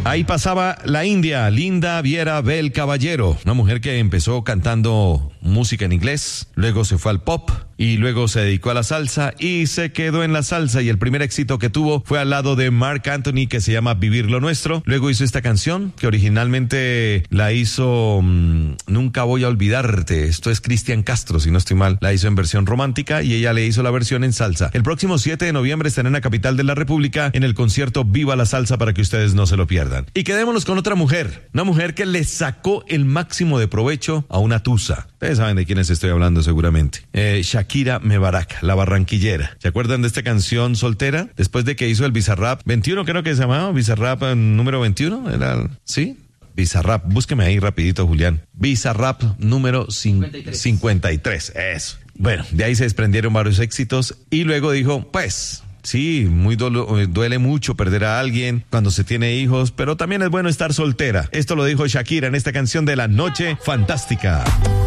Ahí pasaba la india, Linda Viera Bel Caballero, una mujer que empezó cantando música en inglés, luego se fue al pop y luego se dedicó a la salsa y se quedó en la salsa, y el primer éxito que tuvo fue al lado de Marc Anthony, que se llama Vivir lo Nuestro. Luego hizo esta canción que originalmente la hizo Nunca Voy a Olvidarte. Esto es Cristian Castro, si no estoy mal. La hizo en versión romántica y ella le hizo la versión en salsa. El próximo 7 de noviembre estará en la capital de la República en el concierto Viva la Salsa, para que ustedes no se lo pierdan. Y quedémonos con otra mujer, una mujer que le sacó el máximo de provecho a una tusa. Ustedes saben de quiénes estoy hablando seguramente. Shakira Mebarak, la barranquillera. ¿Se acuerdan de esta canción Soltera? Después de que hizo el Bizarrap 21, creo que se llamaba Bizarrap número 21, ¿era? ¿Sí? Bizarrap, búsqueme ahí rapidito, Julián. Bizarrap número 53, eso. Bueno, de ahí se desprendieron varios éxitos y luego dijo, pues... Sí, duele mucho perder a alguien cuando se tiene hijos, pero también es bueno estar soltera. Esto lo dijo Shakira en esta canción de La Noche Fantástica.